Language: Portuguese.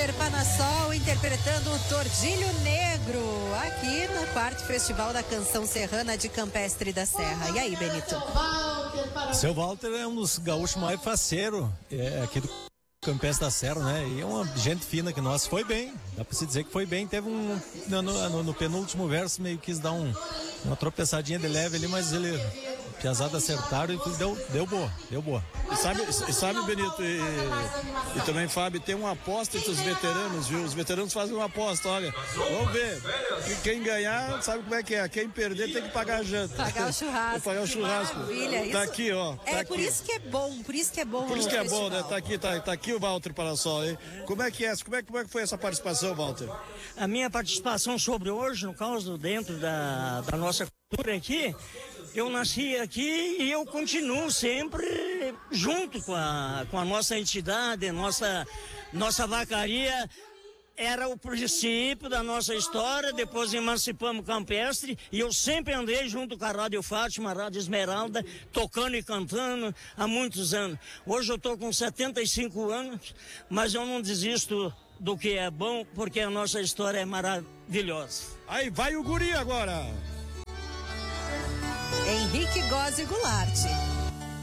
Walter Panassol interpretando o Tordilho Negro aqui na parte Festival da Canção Serrana de Campestre da Serra. E aí, Benito? Seu Walter é um dos gaúchos mais faceiros aqui do Campestre da Serra, né? E é uma gente fina que nós. Foi bem, dá pra se dizer que foi bem. Teve no penúltimo verso meio quis dar uma tropeçadinha de leve ali, mas ele... Piazada acertaram e deu boa. E sabe, Benito, e também, Fábio, tem uma aposta entre os veteranos, viu? Os veteranos fazem uma aposta, olha, vamos ver, quem ganhar, sabe como é que é, quem perder tem que pagar a janta. Pagar o churrasco. Pagar o churrasco. Maravilha. Tá aqui, ó. Tá por aqui. Isso que é bom, por isso que é bom. Por isso que é bom, né? Tá aqui o Walter Panassol, hein? Como é que foi essa participação, Walter? A minha participação sobre hoje, no caso, dentro da nossa cultura aqui, eu nasci aqui e eu continuo sempre junto com a nossa entidade, nossa vacaria. Era o princípio da nossa história, depois emancipamos Campestre e eu sempre andei junto com a Rádio Fátima, a Rádio Esmeralda, tocando e cantando há muitos anos. Hoje eu estou com 75 anos, mas eu não desisto do que é bom, porque a nossa história é maravilhosa. Aí vai o guri agora! Henrique Gozzi Goulart.